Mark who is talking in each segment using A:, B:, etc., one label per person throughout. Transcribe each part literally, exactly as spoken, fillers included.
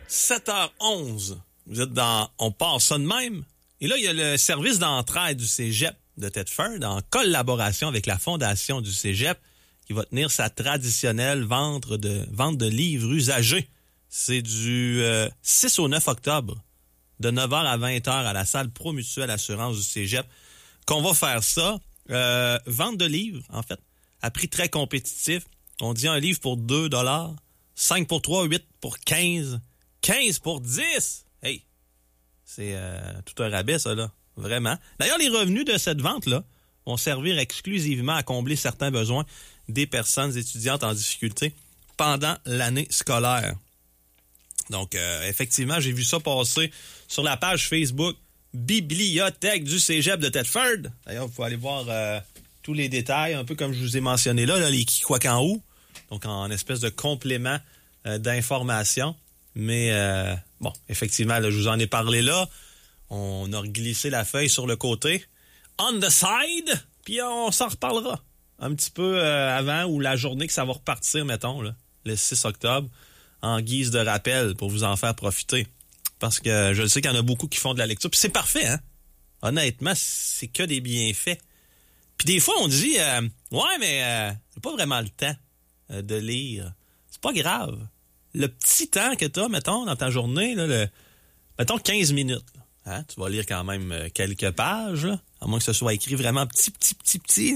A: sept heures onze. Vous êtes dans On part ça de même. Et là, il y a le service d'entraide du cégep de Thetford en collaboration avec la fondation du cégep qui va tenir sa traditionnelle vente de, vente de livres usagés. C'est du euh, six au neuf octobre, de neuf heures à vingt heures à la salle Promutuelle Assurance du cégep, qu'on va faire ça. Euh, vente de livres, en fait, à prix très compétitif. On dit un livre pour deux dollars, cinq pour trois, huit pour quinze, quinze pour dix. Hey, c'est euh, tout un rabais, ça, là. Vraiment. D'ailleurs, les revenus de cette vente-là vont servir exclusivement à combler certains besoins des personnes étudiantes en difficulté pendant l'année scolaire. Donc, euh, effectivement, j'ai vu ça passer sur la page Facebook Bibliothèque du cégep de Thetford. D'ailleurs, vous pouvez aller voir euh, tous les détails, un peu comme je vous ai mentionné là, là les qui quoi qu'en haut. Donc, en espèce de complément euh, d'information. Mais, euh, bon, effectivement, là, je vous en ai parlé là. On a glissé la feuille sur le côté. On the side, puis on s'en reparlera un petit peu euh, avant ou la journée que ça va repartir, mettons, là, le six octobre, en guise de rappel pour vous en faire profiter. Parce que je le sais qu'il y en a beaucoup qui font de la lecture. Puis c'est parfait, hein? Honnêtement, c'est que des bienfaits. Puis des fois, on dit, euh, ouais, mais euh, j'ai pas vraiment le temps euh, de lire. C'est pas grave. Le petit temps que tu as, mettons, dans ta journée, là, le, mettons quinze minutes. Là, hein? Tu vas lire quand même euh, quelques pages, là, à moins que ce soit écrit vraiment petit, petit, petit, petit.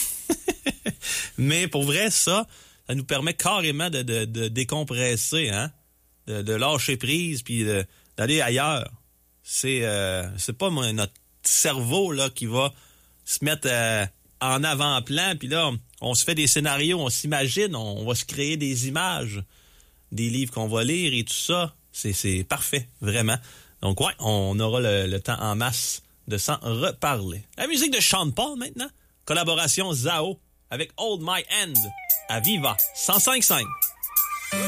A: Mais pour vrai, ça, ça nous permet carrément de, de, de décompresser, hein? De, de lâcher prise, puis de, d'aller ailleurs. C'est euh, c'est pas moi, notre cerveau là qui va se mettre euh, en avant-plan, puis là, on, on se fait des scénarios, on s'imagine, on, on va se créer des images, des livres qu'on va lire et tout ça. C'est, c'est parfait, vraiment. Donc ouais, on aura le, le temps en masse de s'en reparler. La musique de Sean Paul maintenant, collaboration Zao avec Hold My Hand à Viva cent cinq virgule cinq.